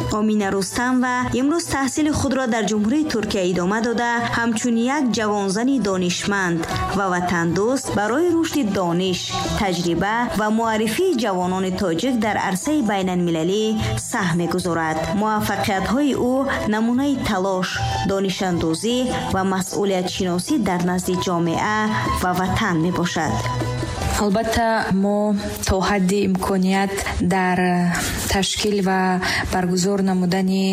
آمینه رستم و امروز تحصیل خود را در جمهوری ترکیه ادامه داده همچون یک جوانزن دانشمند و وطن دوست برای رشد دانش، تجربه و معرفی جوانان تاجیک در عرصه بین المللی سهم می‌گذارد. موفقیت‌های او نمونه تلاش، دانش اندوزی و مسئولیت شناسی در نزد جامعه و وطن میباشد. البته ما تا حد امکانیت در تشکیل و برگزار نمودن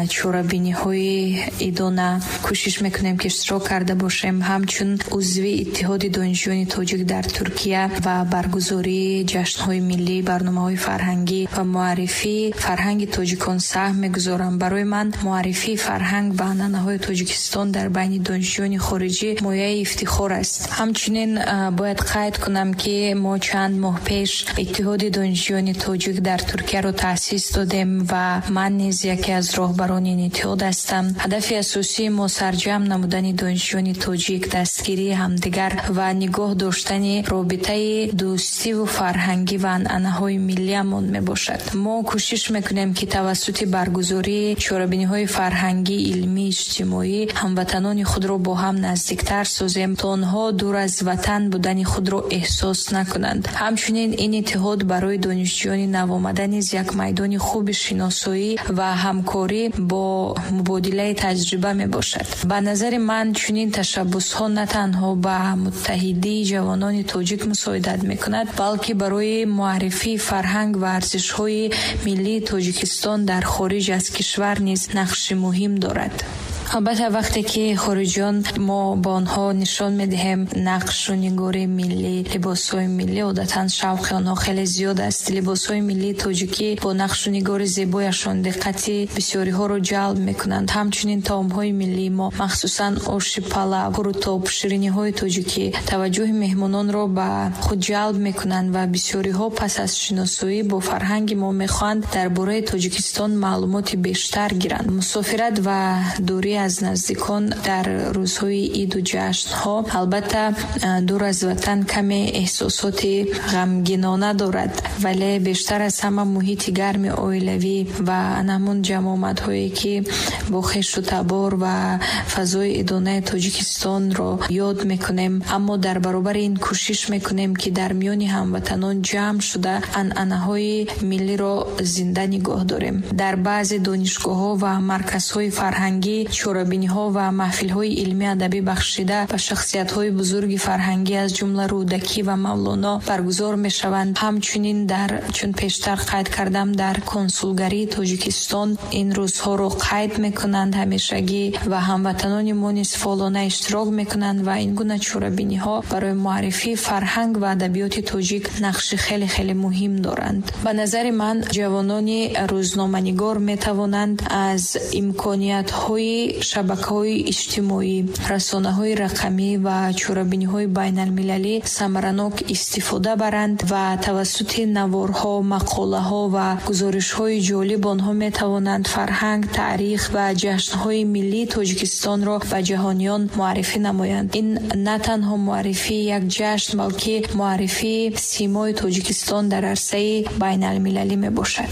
چورابینی‌های ایدانه کوشش میکنیم که اشتراک کرده باشیم، همچون عضو اتحاد دانشجویان تاجیک در ترکیه و برگزاری جشن‌های ملی، برنامه‌های فرهنگی و معرفی فرهنگ تاجیکان سهم می‌گذارم. برای من معرفی فرهنگ و عنعنه‌های تاجیکستان در بین دانشجویان خارجی مایه افتخار است. همچنین باید قید کنم که ما چند ماه پیش اتحاد دانشجویان تاجیک در ترکیه را تأسیس دادیم و من نیز یکی از راهبران این اتحاد هستم. هدف اساسی ما سرجم نمودن دانشجویان تاجیک، دستگیری همدیگر و نگاه داشتن رابطه دوستی و فرهنگی و عنعنه‌های ملی‌مان میباشد. ما کوشش میکنیم که توسط برگزاری چورابینی‌های فرهنگی، علمی، اجتماعی هموطنان خود را با هم نزدیکتر سازیم تا آنها دور از وطن بودن خود را احساس نکنند. همچنین این اتحاد برای دانشجویان نوآمده نیز یک میدان خوب شناسایی و همکاری با مبادله تجربه می باشد. به نظر من چنین تشبس‌ها نه تنها به متحدی جوانان تاجیک مساعدت می کند، بلکه برای معرفی فرهنگ و ارزش‌های ملی تاجیکستان در خارج از کشور نیز نقش مهم دارد. البته وقتی که خارجیان ما با آنها نشان میدهیم نقش و نگار ملی، لباسهای ملی، عادتاً شوق آنها خیلی زیاد است. لباسهای ملی تاجیکی با نقش و نگار زیبایشان دقت بسیاری ها را جلب میکنند. همچنین طعمهای ملی ما، مخصوصاً آش پلو، قروتاب، شیرینی های تاجیکی توجه مهمانان را به خود جلب میکنند و بسیاری ها پس از شناسایی با فرهنگ ما میخواهند درباره تاجیکستان معلومات بیشتر گیرند. مسافرت و دوری از نزدیکان در روزهای عید و جشن‌ها البته دور از وطن کمی احساسات غمگینانه دارد، ولی بیشتر از همه محیط گرم عائلوی و همون جمع آمدهایی که با خویش و تبار و فضای ادانه تاجیکستان را یاد میکنیم. اما در برابر این کوشش میکنیم که در میان هموطنان جمع شده عنعنه‌های ملی را زنده نگاه داریم. در بعضی دانشگاه‌ها و مرکزهای فرهنگی چورابینی‌ها و محفل‌های علمی ادبی بخشیده و شخصیت‌های بزرگ فرهنگی از جمله رودکی و مولانا برگزار می‌شوند. همچنین چون پیشتر قید کردم در کنسولگری تاجیکستان این روزها را قید می‌کنند همیشگی و هموطنان ما نیز فعالانه اشتراک می‌کنند و این گونه چورابینی‌ها برای معرفی فرهنگ و ادبیات تاجیک نقش خیلی خیلی مهم دارند. به نظر من جوانان روزنامه‌نگار می‌توانند از امکانیت‌های شبکه‌های اجتماعی، رسانه‌های رقمی و چورابینی‌های بین‌المللی ثمرناک استفاده برند و توسط نوارها، مقاله‌ها و گزارش‌های جالب آنها می‌توانند فرهنگ، تاریخ و جشن‌های ملی تاجیکستان را به جهانیان معرفی نمایند. این نه تنها معرفی یک جشن بلکه معرفی سیمای تاجیکستان در عرصه بین‌المللی میباشد.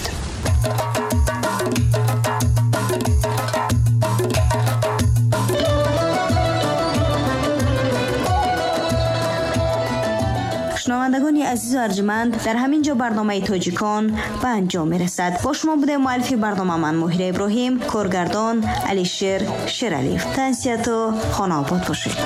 شنوندگان عزیز و ارجمند، در همین جا برنامه تاجیکان به انجام میرسد. با شما بوده مؤلف برنامه من ماهیره ابراهیم، کارگردان علیشیر شیرالیف. تنسیت و خانه آباد باشید.